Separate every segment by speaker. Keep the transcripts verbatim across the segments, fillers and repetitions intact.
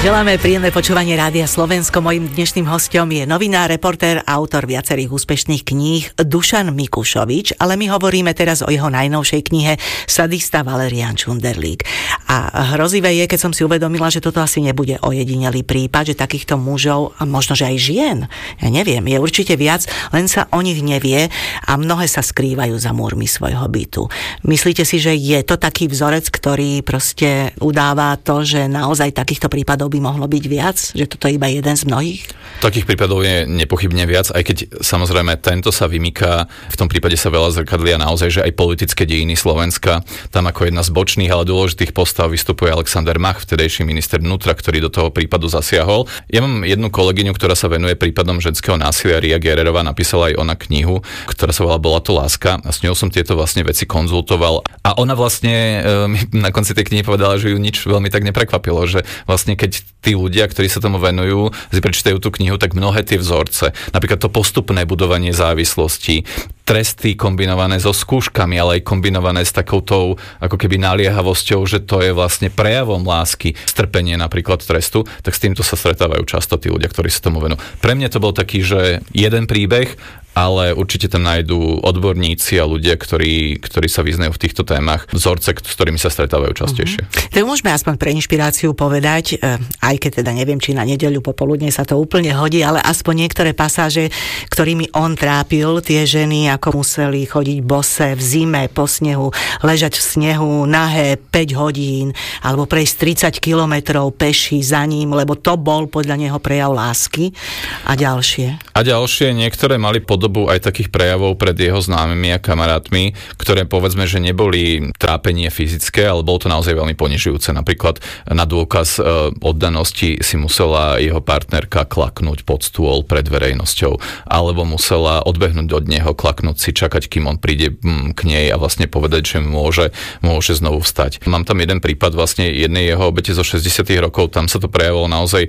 Speaker 1: Želáme príjemné počúvanie Rádia Slovensko. Mojím dnešným hostom je novinár, reportér, autor viacerých úspešných kníh Dušan Mikušovič, ale my hovoríme teraz o jeho najnovšej knihe Sadista Valerian Čunderlík. A hrozivé je, keď som si uvedomila, že toto asi nebude ojedinelý prípad, že takýchto mužov, a možno, že aj žien, ja neviem, je určite viac, len sa o nich nevie a mnohé sa skrývajú za múrmi svojho bytu. Myslíte si, že je to taký vzorec, ktorý proste udáva to, že naozaj takýchto prípadov by mohlo byť viac? Že toto je iba jeden z mnohých?
Speaker 2: Takých prípadov je nepochybne viac, aj keď samozrejme tento sa vymýka, v tom prípade sa veľa zrkadlia naozaj, že aj politické dejiny Slovenska, tam ako jedna z bočných, ale dôležitých postav vystupuje Alexander Mach, vtedejší minister vnútra, ktorý do toho prípadu zasiahol. Ja mám jednu kolegyňu, ktorá sa venuje prípadom ženského násilia, Ria Gererová, napísala aj ona knihu, ktorá sa volá Bola to láska, a s ňou som tieto vlastne veci konzultoval a ona vlastne mi na konci tej knihy povedala, že ju nič veľmi tak neprekvapilo, že vlastne keď tí ľudia, ktorí sa tomu venujú, si prečítajú tú knihu, tak mnohé tie vzorce, napríklad to postupné budovanie závislosti, tresty kombinované so skúškami, ale aj kombinované s takoutou ako keby naliehavosťou, že to je vlastne prejavom lásky, strpenie napríklad trestu, tak s týmto sa stretávajú často tí ľudia, ktorí sa tomu venujú. Pre mňa to bol taký, že jeden príbeh, ale určite tam nájdú odborníci a ľudia, ktorí, ktorí sa vyznajú v týchto témach, vzorce, s ktorými sa stretávajú častejšie.
Speaker 1: Mm-hmm. Tak môžeme aspoň pre inšpiráciu povedať, aj keď teda neviem, či na nedeľu popoludne sa to úplne hodí, ale aspoň niektoré pasáže, ktorými on trápil tie ženy, ako museli chodiť bose v zime po snehu, ležať v snehu nahé päť hodín, alebo prejsť tridsať kilometrov peši za ním, lebo to bol podľa neho prejav lásky a ďalšie.
Speaker 2: A ďalšie, niektoré mali pod dobu aj takých prejavov pred jeho známymi a kamarátmi, ktoré povedzme, že neboli trápenie fyzické, ale bolo to naozaj veľmi ponižujúce. Napríklad na dôkaz oddanosti si musela jeho partnerka klaknúť pod stôl pred verejnosťou, alebo musela odbehnúť od neho, klaknúť si, čakať, kým on príde k nej a vlastne povedať, že môže, môže znovu vstať. Mám tam jeden prípad vlastne jednej jeho obete zo šesťdesiatych rokov, tam sa to prejavilo naozaj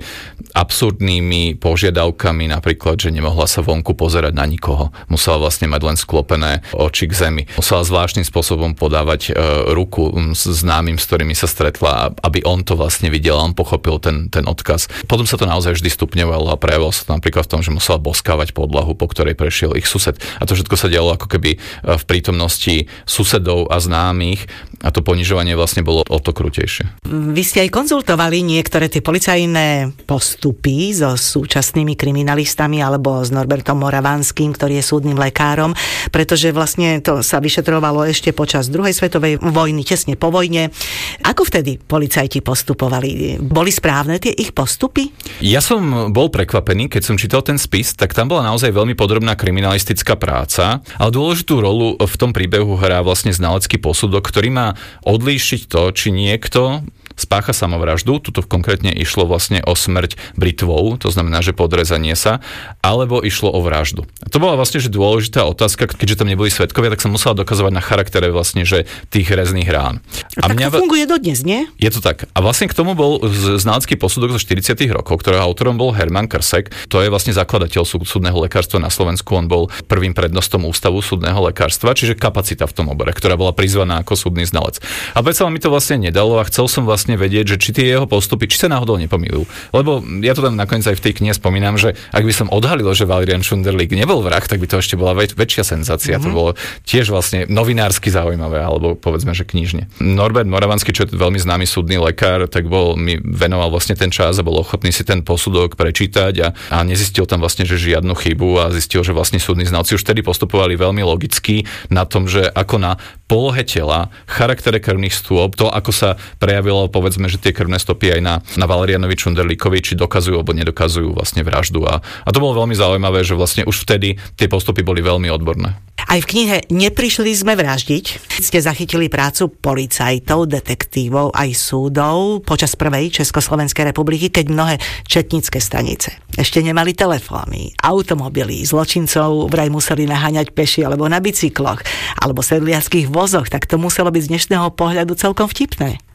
Speaker 2: absurdnými požiadavkami, napríklad, že nemohla sa vonku pozerať na nikoho. Musela vlastne mať len sklopené oči k zemi. Musela zvláštnym spôsobom podávať e, ruku s známym, s ktorými sa stretla, aby on to vlastne videl, on pochopil ten, ten odkaz. Potom sa to naozaj vždy stupňovalo a prejavilo sa to napríklad v tom, že musela boskávať podlahu, po ktorej prešiel ich sused. A to všetko sa dialo ako keby v prítomnosti susedov a známych a to ponižovanie vlastne bolo o to krutejšie.
Speaker 1: Vy ste aj konzultovali niektoré tie policajné postupy so súčasnými kriminalistami alebo s Norbertom Moravanským, ktorý je súdnym lekárom, pretože vlastne to sa vyšetrovalo ešte počas druhej svetovej vojny, tesne po vojne. Ako vtedy policajti postupovali? Boli správne tie ich postupy?
Speaker 2: Ja som bol prekvapený, keď som čítal ten spis, tak tam bola naozaj veľmi podrobná kriminalistická práca, ale dôležitú rolu v tom príbehu hrá vlastne znalecký posudok, ktorý má odlíšiť to, či niekto spácha samovraždu, tuto konkrétne išlo vlastne o smrť britvou, to znamená, že podrezanie sa, alebo išlo o vraždu. A to bola vlastne že dôležitá otázka, keďže tam neboli svedkovia, tak sa musela dokazovať na charaktere vlastne, že tých rezných rán.
Speaker 1: A, a tak to funguje dodnes, nie?
Speaker 2: Je to tak. A vlastne k tomu bol znalecký posudok zo štyridsiatych rokov, ktorého autorom bol Herman Krsek. To je vlastne zakladateľ súdneho lekárstva na Slovensku. On bol prvým prednostom Ústavu súdneho lekárstva, čiže kapacita v tom obore, ktorá bola prizvaná ako súdny znalec. A predsa mi to vlastne nedalo a chcel som vlastne vedieť, že či tie jeho postupy, či sa náhodou nepomýlil. Lebo ja to tam nakoniec aj v tej knihe spomínam, že ak by som odhalil, že Valerian Čunderlík nebol vrah, tak by to ešte bola väč- väčšia senzácia. Mm-hmm. To bolo tiež vlastne novinársky zaujímavé, alebo povedzme, že knižne. Norbert Moravanský, čo je veľmi známy súdny lekár, tak bol, mi venoval vlastne ten čas a bol ochotný si ten posudok prečítať a, a nezistil tam vlastne, že žiadnu chybu a zistil, že vlastne súdni znalci už vtedy postupovali veľmi logicky na tom, že ako na polohe tela, charaktere krvných stôp, to ako sa prejavilo povedzme, že tie krvné stopy aj na, na Valerianovi Čunderlíkovi, či dokazujú alebo nedokazujú vlastne vraždu. A, a to bolo veľmi zaujímavé, že vlastne už vtedy tie postupy boli veľmi odborné.
Speaker 1: Aj v knihe Neprišli sme vraždiť ste zachytili prácu policajtov, detektívov aj súdov počas prvej Československej republiky, keď mnohé četnícke stanice ešte nemali telefóny, automobily, zločincov vraj museli naháňať peši alebo na bicykloch, alebo sedliackých vozoch, tak to muselo byť z dnešného pohľadu celkom vtipné.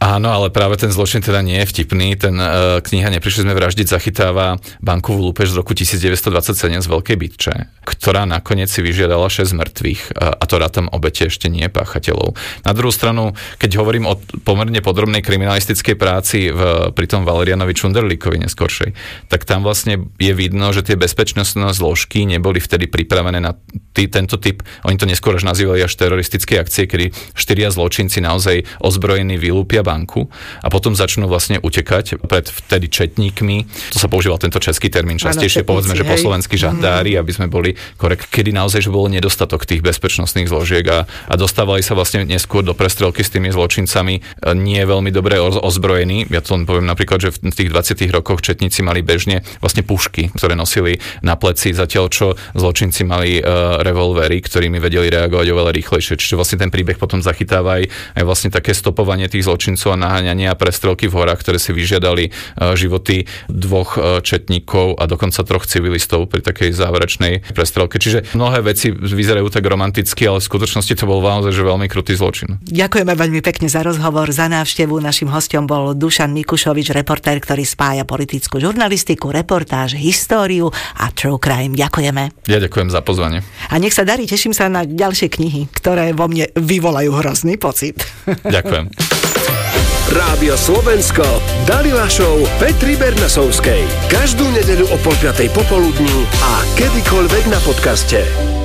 Speaker 2: Áno, ale práve ten zločin teda nie je vtipný. Ten uh, kniha Neprišli sme vraždiť zachytáva bankovú lúpež z roku devätnásťstodvadsaťsedem z Veľkej Bytče, ktorá nakoniec si vyžiadala šesť mŕtvych uh, a to rátam obete ešte nie páchateľov. Na druhú stranu, keď hovorím o pomerne podrobnej kriminalistickej práci v, pri tom Valerianovi Čunderlíkovi neskoršej, tak tam vlastne je vidno, že tie bezpečnostné zložky neboli vtedy pripravené na tý, tento typ, oni to neskôr až nazývali až teroristické akcie, kedy štyria zločinci naozaj ozbrojení vylúpia banku a potom začnú vlastne utekať pred vtedy četníkmi. To sa používal tento český termín častejšie, povedzme, že po slovensky žandári, aby sme boli korekt, kedy naozaj že bolo nedostatok tých bezpečnostných zložiek a, a dostávali sa vlastne neskôr do prestrelky s tými zločincami nie veľmi dobre ozbrojení. Ja to len poviem napríklad, že v tých dvadsiatych rokoch četníci mali bežne vlastne pušky, ktoré nosili na pleci, zatiaľ čo zločinci mali uh, revolvery, ktorými vedeli reagovať oveľa rýchlejšie. Čiže vlastne ten príbeh potom zachytáva aj, aj vlastne také stopovanie tých zločincov a naháňanie a prestrelky v horách, ktoré si vyžiadali uh, životy dvoch uh, četníkov a dokonca troch civilistov pri takej záverečnej prestrelke. Čiže mnohé veci vyzerajú tak romanticky, ale v skutočnosti to bol naozaj že veľmi krutý zločin.
Speaker 1: Ďakujeme veľmi pekne za rozhovor, za návštevu. Naším hosťom bol Dušan Mikušovič, reportér, ktorý spája politickú žurnalistiku, reportáž, históriu a true crime. Ďakujeme.
Speaker 2: Ja ďakujem za pozvanie.
Speaker 1: A nech sa darí, teším sa na ďalšie knihy, ktoré vo mne vyvolajú hrozný pocit.
Speaker 2: Ďakujem.
Speaker 3: Rádio Slovensko, Dalila Show Petry Bernasovskej. Každú nedeľu o pol piatej popoludní a kedykoľvek na podcaste.